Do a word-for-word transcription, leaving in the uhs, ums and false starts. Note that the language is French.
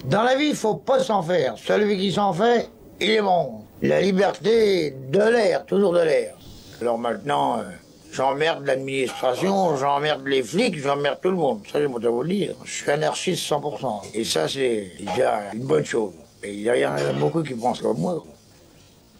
Dans la vie, il faut pas s'en faire. Celui qui s'en fait, il est bon. La liberté de l'air, toujours de l'air. Alors maintenant, euh, j'emmerde l'administration, j'emmerde les flics, j'emmerde tout le monde. Ça, je vais vous le dire. Je suis anarchiste cent pour cent. Et ça, c'est déjà une bonne chose. Et il y en a beaucoup qui pensent comme moi.